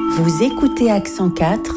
Vous écoutez Accent 4.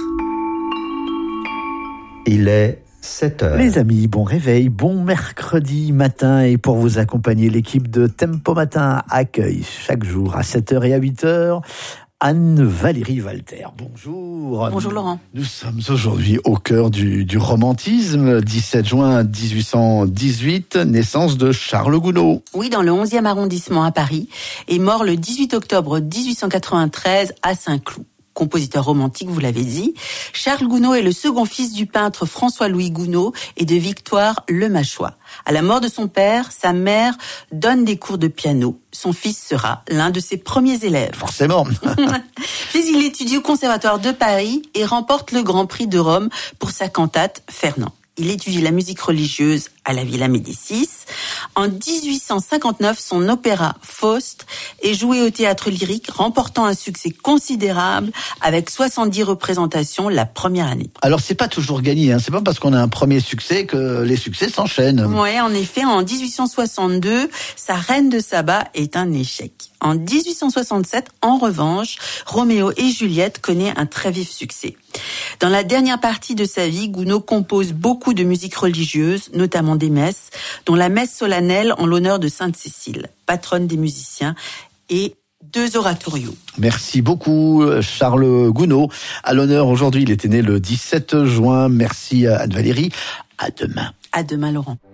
Il est 7h. Les amis, bon réveil, bon mercredi matin. Et pour vous accompagner, l'équipe de Tempo Matin accueille chaque jour à 7h et à 8h Anne-Valérie Walter. Bonjour. Bonjour Laurent. Nous sommes aujourd'hui au cœur du romantisme. 17 juin 1818, naissance de Charles Gounod. Oui, dans le 11e arrondissement à Paris, et mort le 18 octobre 1893 à Saint-Cloud. Compositeur romantique, vous l'avez dit, Charles Gounod est le second fils du peintre François-Louis Gounod et de Victoire Lemachois. À la mort de son père, sa mère donne des cours de piano. Son fils sera l'un de ses premiers élèves. Forcément. Puis il étudie au Conservatoire de Paris et remporte le Grand Prix de Rome pour sa cantate Fernand. Il étudie la musique religieuse à la Villa Médicis. En 1859, son opéra Faust est joué au Théâtre Lyrique, remportant un succès considérable avec 70 représentations la première année. Alors c'est pas toujours gagné, c'est pas parce qu'on a un premier succès que les succès s'enchaînent. Oui, en effet, en 1862, sa Reine de Saba est un échec. En 1867, en revanche, Roméo et Juliette connaît un très vif succès. Dans la dernière partie de sa vie, Gounod compose beaucoup de musique religieuse, notamment des messes, dont la messe solennelle en l'honneur de Sainte Cécile, patronne des musiciens, et 2 oratorios. Merci beaucoup Charles Gounod. À l'honneur aujourd'hui, il était né le 17 juin. Merci Anne-Valérie. À demain. À demain Laurent.